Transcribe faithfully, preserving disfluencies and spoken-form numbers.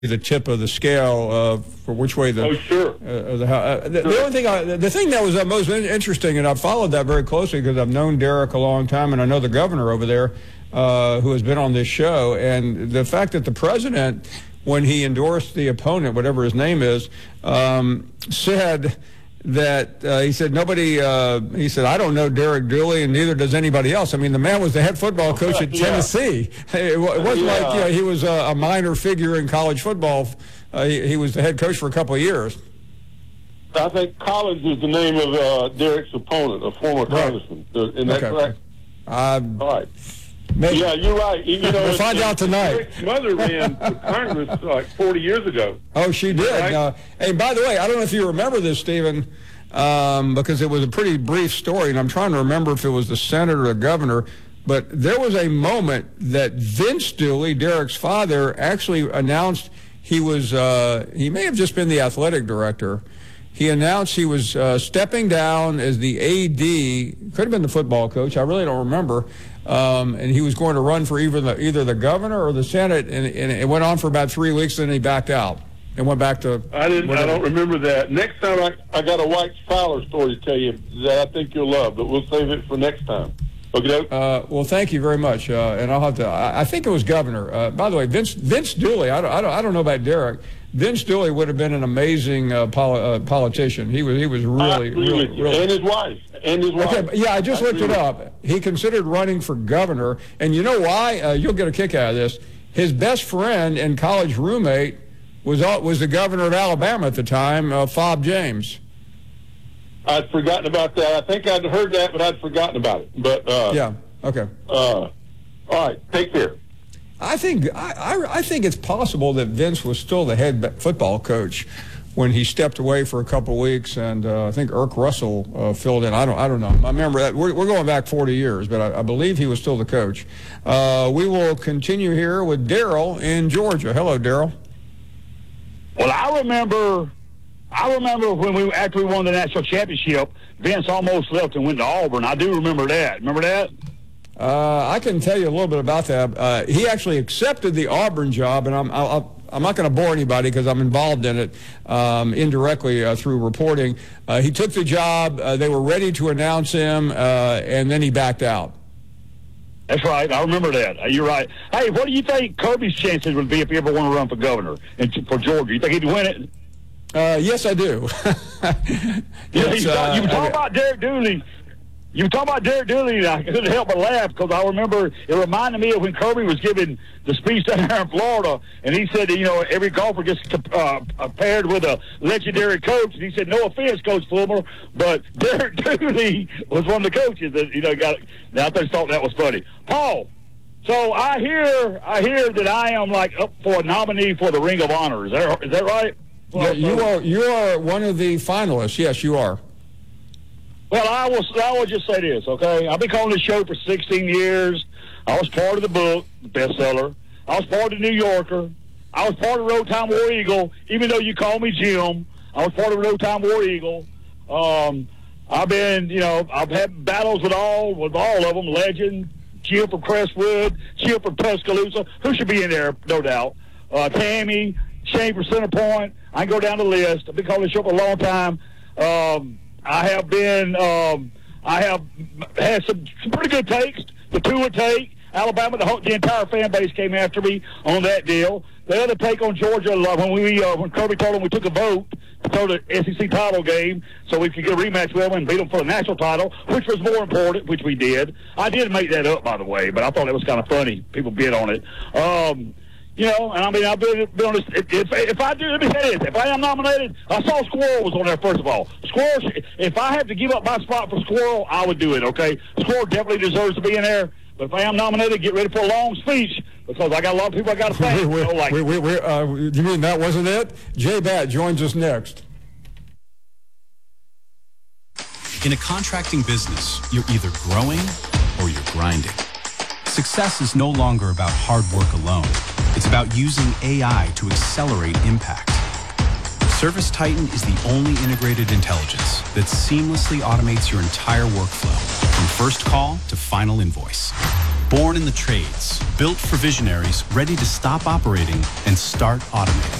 the tip of the scale uh, for which way the oh sure uh, the, uh, the, the only thing I, the thing that was uh, most interesting, and I've followed that very closely because I've known Derek a long time, and I know the governor over there uh, who has been on this show, and the fact that the president, when he endorsed the opponent, whatever his name is, um, said that uh, he said nobody uh, he said I don't know Derek Dooley, and neither does anybody else. I mean, the man was the head football coach at yeah. Tennessee. It, it wasn't yeah. like you know, he was a, a minor figure in college football. Uh, he, he was the head coach for a couple of years. I think Collins is the name of uh, Derek's opponent, a former right. congressman. Isn't that okay. correct? Uh, All right. Maybe. Yeah, you're right. You know, we'll find out tonight. Derek's mother ran for Congress like forty years ago. Oh, she did. Right? Uh, and by the way, I don't know if you remember this, Stephen, um, because it was a pretty brief story, and I'm trying to remember if it was the senator or the governor, but there was a moment that Vince Dooley, Derek's father, actually announced he was, uh, he may have just been the athletic director. He announced he was uh, stepping down as the A D, could have been the football coach, I really don't remember, um, and he was going to run for either the, either the governor or the Senate, and, and it went on for about three weeks, and then he backed out and went back to... I didn't. Whatever. I don't remember that. Next time I, I got a White Fowler story to tell you that I think you'll love, but we'll save it for next time. Okay. Uh, well, thank you very much, uh, and I'll have to... I, I think it was governor. Uh, by the way, Vince Vince Dooley, I don't, I don't, I don't know about Derek. Vince Dooley would have been an amazing uh, poli- uh, politician. He was he was really, really, really... And his wife. And his wife. Okay, yeah, I just I looked it up. He considered running for governor, and you know why? Uh, you'll get a kick out of this. His best friend and college roommate was was the governor of Alabama at the time, uh, Fob James. I'd forgotten about that. I think I'd heard that, but I'd forgotten about it. But uh, yeah, okay. Uh, all right, take care. I think I, I, I think it's possible that Vince was still the head football coach when he stepped away for a couple of weeks, and uh, I think Irk Russell uh, filled in. I don't I don't know. I remember that. We're, we're going back forty years, but I, I believe he was still the coach. Uh, we will continue here with Daryl in Georgia. Hello, Daryl. Well, I remember, I remember when we after we won the national championship, Vince almost left and went to Auburn. I do remember that. Remember that? Uh, I can tell you a little bit about that. Uh, he actually accepted the Auburn job, and I'm I'll, I'm not going to bore anybody because I'm involved in it um, indirectly uh, through reporting. Uh, he took the job. Uh, they were ready to announce him, uh, and then he backed out. That's right. I remember that. You're right. Hey, what do you think Kirby's chances would be if he ever want to run for governor and for Georgia? You think he'd win it? Uh, yes, I do. yes, uh, you were talking about Derek Dooley. You were talking about Derek Dooley, and I couldn't help but laugh because I remember it reminded me of when Kirby was giving the speech down there in Florida, and he said, you know, every golfer gets uh, paired with a legendary coach, and he said, no offense, Coach Fulmer, but Derek Dooley was one of the coaches that, you know, got. Now I just thought that was funny. Paul, so I hear, I hear that I am like up for a nominee for the Ring of Honor. Is that is that right? Yeah, you are. You are one of the finalists. Yes, you are. Well, I will, I will just say this, okay? I've been calling this show for sixteen years. I was part of the book, the bestseller. I was part of the New Yorker. I was part of Road Time War Eagle, even though you call me Jim. I was part of Road Time War Eagle. Um, I've been, you know, I've had battles with all with all of them. Legend, Jim from Crestwood, Jim from Tuscaloosa. Who should be in there, no doubt. Uh, Tammy, Shane from Centerpoint. I can go down the list. I've been calling this show for a long time. Um, I have been, um, I have had some, some pretty good takes. The Tua take, Alabama, the, whole, the entire fan base came after me on that deal. The other take on Georgia, when we, uh, when Kirby told them we took a vote to throw the S E C title game so we could get a rematch with them and beat them for the national title, which was more important, which we did. I did make that up, by the way, but I thought it was kind of funny. People bid on it. Um, You know, and I mean, I've been, been on this. If, if I do, let me say this: if I am nominated, I saw Squirrel was on there first of all. Squirrel, if I have to give up my spot for Squirrel, I would do it. Okay, Squirrel definitely deserves to be in there. But if I am nominated, get ready for a long speech because I got a lot of people I got to thank. Wait, you know, like, wait, wait, wait, uh, you mean that wasn't it? Jay Batt joins us next. In a contracting business, you're either growing or you're grinding. Success is no longer about hard work alone. It's about using A I to accelerate impact. ServiceTitan is the only integrated intelligence that seamlessly automates your entire workflow, from first call to final invoice. Born in the trades, built for visionaries ready to stop operating and start automating.